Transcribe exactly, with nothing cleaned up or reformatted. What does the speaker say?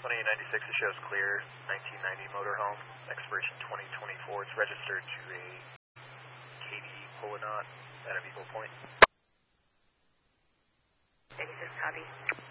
twenty-eight ninety-six, it shows clear, nineteen ninety motorhome, expiration twenty twenty-four. It's registered to a Katie Polinaut at a Eagle Point. eighty-six, copy.